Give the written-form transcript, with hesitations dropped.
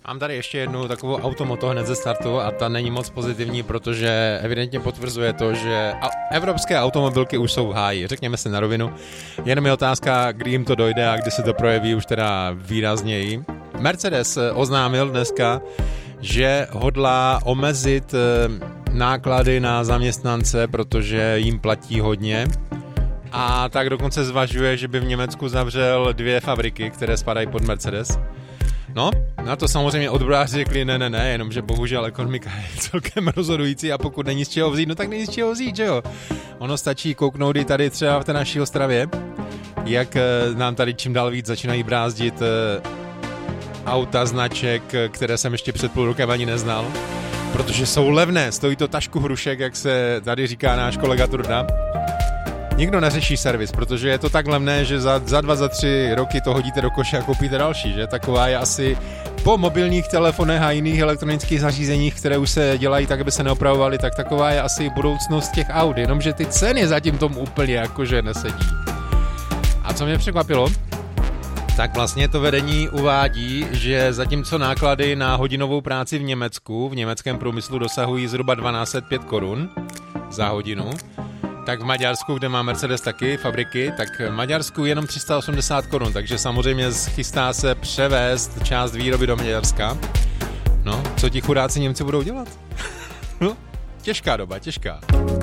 Mám tady ještě jednu takovou automoto hned ze startu a ta není moc pozitivní, protože evidentně potvrzuje to, že evropské automobilky už jsou v háji, řekněme si na rovinu. Jenom je otázka, kdy jim to dojde a kdy se to projeví už teda výrazněji. Mercedes oznámil dneska, že hodlá omezit náklady na zaměstnance, protože jim platí hodně. A tak dokonce zvažuje, že by v Německu zavřel 2 fabriky, které spadají pod Mercedes. No, na to samozřejmě odboráři řekli ne, jenomže bohužel ekonomika je celkem rozhodující a pokud není z čeho vzít, no tak není z čeho vzít, že jo? Ono stačí kouknout i tady třeba v té naší Ostravě, jak nám tady čím dál víc začínají brázdit auta značek, které jsem ještě před půl rokem ani neznal, protože jsou levné, stojí to tašku hrušek, jak se tady říká náš kolega Turda. Nikdo neřeší servis, protože je to tak levné, že za 2, za 3 roky to hodíte do koše a koupíte další, že? Taková je asi po mobilních telefonech a jiných elektronických zařízeních, které už se dělají tak, aby se neopravovaly, tak taková je asi budoucnost těch aut, jenomže ty ceny zatím tomu úplně jakože nesedí. A co mě překvapilo, tak vlastně to vedení uvádí, že zatímco náklady na hodinovou práci v Německu, v německém průmyslu dosahují zhruba 1205 korun za hodinu, tak v Maďarsku, kde má Mercedes taky fabriky, tak v Maďarsku jenom 380 korun, takže samozřejmě chystá se převést část výroby do Maďarska. No, co ti chudáci Němci budou dělat? No, těžká doba, těžká.